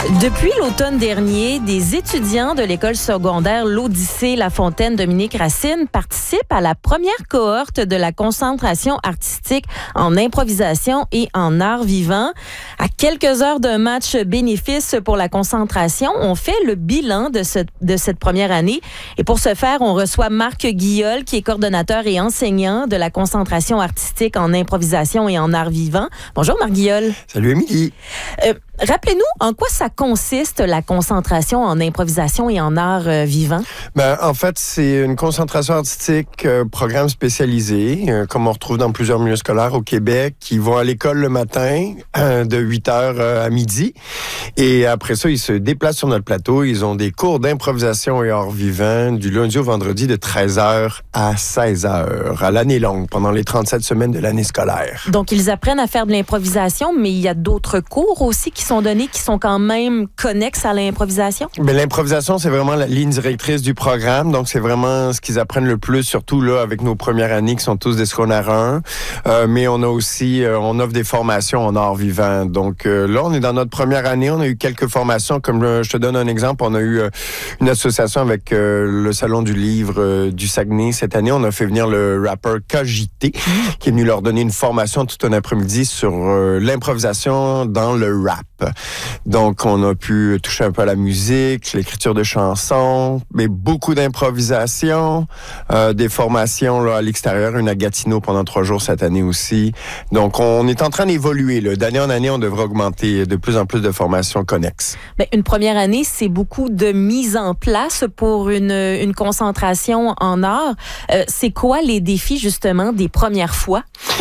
Depuis l'automne dernier, des étudiants de l'école secondaire L'Odyssée La Fontaine Dominique Racine participent à la première cohorte de la concentration artistique en improvisation et en art vivant. À quelques heures d'un match bénéfice pour la concentration, on fait le bilan de cette première année. Et pour ce faire, on reçoit Marc Guillol, qui est coordonnateur et enseignant de la concentration artistique en improvisation et en art vivant. Bonjour Marc Guillol. Salut Émilie. Rappelez-nous, en quoi ça consiste la concentration en improvisation et en art vivant? En fait, c'est une concentration artistique, programme spécialisé, comme on retrouve dans plusieurs milieux scolaires au Québec, qui vont à l'école le matin de 8h à midi. Et après ça, ils se déplacent sur notre plateau. Ils ont des cours d'improvisation et art vivant du lundi au vendredi de 13h à 16h à l'année longue, pendant les 37 semaines de l'année scolaire. Donc, ils apprennent à faire de l'improvisation, mais il y a d'autres cours aussi qui sont donnés, qui sont quand même connexes à l'improvisation? Mais l'improvisation, c'est vraiment la ligne directrice du programme. Donc, c'est vraiment ce qu'ils apprennent le plus, surtout là avec nos premières années qui sont tous des secondaires 1. Mais on a aussi, on offre des formations en art vivant. Donc là, on est dans notre première année. On a eu quelques formations. Comme je te donne un exemple, on a eu une association avec le Salon du livre du Saguenay. Cette année, on a fait venir le rappeur KJT, qui est venu leur donner une formation tout un après-midi sur l'improvisation dans le rap. Donc, on a pu toucher un peu à la musique, l'écriture de chansons, mais beaucoup d'improvisation, des formations là, à l'extérieur, une à Gatineau pendant 3 jours cette année aussi. Donc, on est en train d'évoluer. Là. D'année en année, on devrait augmenter de plus en plus de formations connexes. Bien, une première année, c'est beaucoup de mise en place pour une concentration en art. C'est quoi les défis, justement, des premières fois?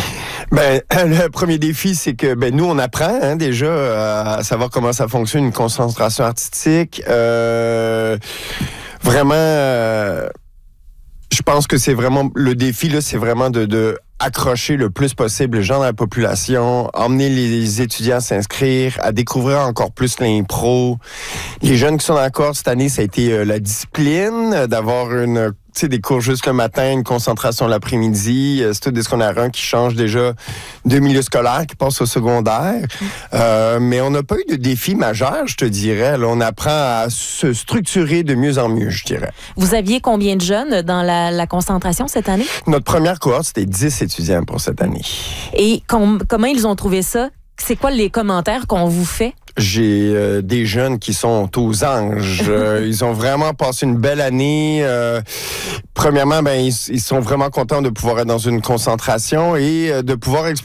Le premier défi, c'est que nous, on apprend déjà à savoir comment ça fonctionne, une concentration artistique. Vraiment, je pense que c'est vraiment le défi, là, c'est vraiment de accrocher le plus possible les gens dans la population, emmener les étudiants à s'inscrire, à découvrir encore plus l'impro. Les jeunes qui sont dans la cohorte cette année, ça a été la discipline, d'avoir des cours juste le matin, une concentration l'après-midi. C'est tout des secondaires 1 qui changent déjà de milieu scolaire, qui passent au secondaire. Mais on n'a pas eu de défi majeur, je te dirais. Là, on apprend à se structurer de mieux en mieux, je dirais. Vous aviez combien de jeunes dans la concentration cette année? Notre première cohorte, c'était 10 étudiants pour cette année. Et comment ils ont trouvé ça? C'est quoi les commentaires qu'on vous fait? J'ai des jeunes qui sont aux anges. Ils ont vraiment passé une belle année. Premièrement, ils sont vraiment contents de pouvoir être dans une concentration et de pouvoir